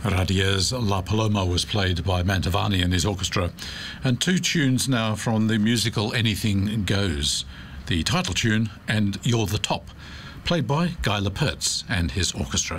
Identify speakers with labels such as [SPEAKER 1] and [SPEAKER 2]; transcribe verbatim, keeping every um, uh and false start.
[SPEAKER 1] Radier's La Paloma was played by Mantovani and his orchestra, and two tunes now from the musical Anything Goes, the title tune and You're the Top, played by Guy Lepertz and his orchestra.